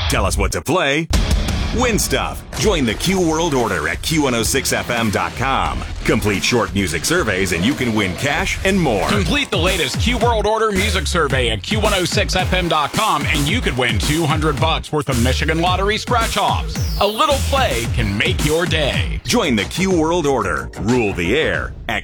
Tell us what to play. Win stuff. Join the Q World Order at Q106FM.com. Complete short music surveys and you can win cash and more. Complete the latest Q World Order music survey at Q106FM.com and you could win $200 worth of Michigan Lottery scratch-offs. A little play can make your day. Join the Q World Order. Rule the air at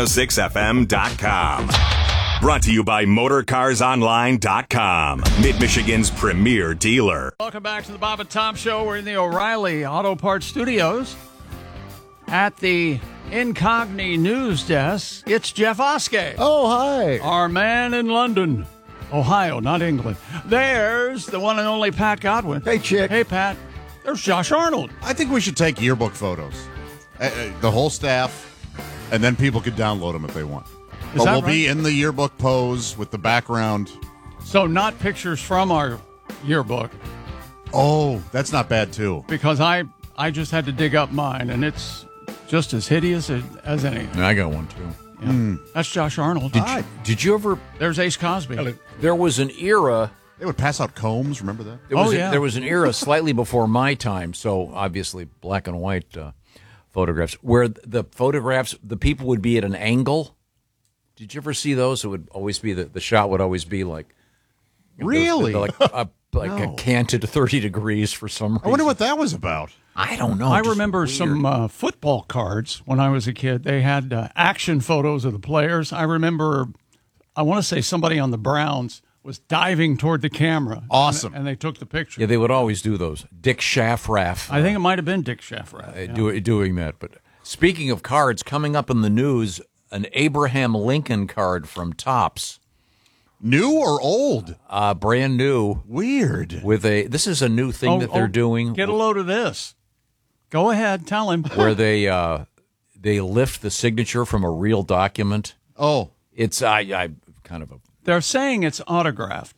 Q106FM.com. Brought to you by MotorCarsOnline.com, Mid-Michigan's premier dealer. Welcome back to the Bob and Tom Show. We're in the O'Reilly Auto Parts Studios at the Incogni News Desk. It's Jeff Oskey. Oh, hi. Our man in London, Ohio, not England. There's the one and only Pat Godwin. Hey, chick. Hey, Pat. There's Josh Arnold. I think we should take yearbook photos, the whole staff, and then people could download them if they want. Is But that we'll right? be in the yearbook pose with the background. So not pictures from our yearbook, Oh, that's not bad, too. because I just had to dig up mine, and it's just as hideous as any. I got one, too. Yeah. That's Josh Arnold. Did you ever... There's Ace Cosby. There was an era... They would pass out combs, remember that? There was an era slightly before my time, so obviously black and white photographs, where the people would be at an angle. Did you ever see those? It would always be, the shot would always be like... Really? A canted 30 degrees for some reason. I wonder what that was about. I don't know. I just remember weird. some football cards when I was a kid. They had action photos of the players. I remember, I want to say somebody on the Browns was diving toward the camera. Awesome. And they took the picture. Yeah, they would always do those. Dick Schaffrath. I think it might have been Dick Schaffrath. Doing that. But speaking of cards, coming up in the news, an Abraham Lincoln card from Topps. New or old? Brand new. Weird. This is a new thing that they're doing. Get a load of this. Go ahead, tell him. Where they lift the signature from a real document. Oh. It's I kind of a... They're saying it's autographed.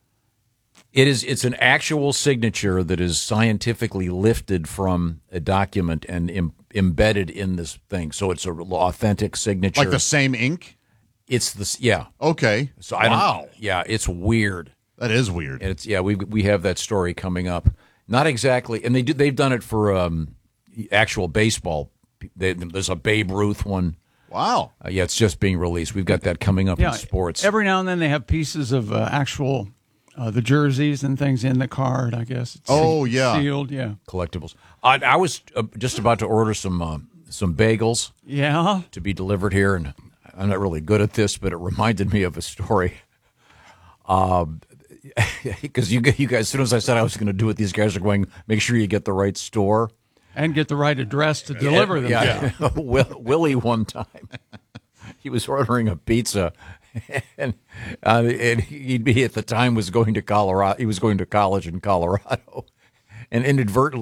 It's an actual signature that is scientifically lifted from a document and embedded in this thing. So it's an authentic signature. Like the same ink? It's this, yeah. Okay. So wow. Yeah, it's weird. That is weird. And we have that story coming up. Not exactly, and they've done it for actual baseball. There's a Babe Ruth one. Wow. Yeah, it's just being released. We've got that coming up in sports. Every now and then they have pieces of actual the jerseys and things in the card. I guess. It's sealed. Yeah. Collectibles. I was just about to order some bagels. Yeah. To be delivered here, and I'm not really good at this, but it reminded me of a story. Because you guys, as soon as I said I was going to do it, these guys are going, make sure you get the right store. And get the right address to deliver them. Yeah. Willie, one time, he was ordering a pizza, and he at the time was going to Colorado. He was going to college in Colorado, and inadvertently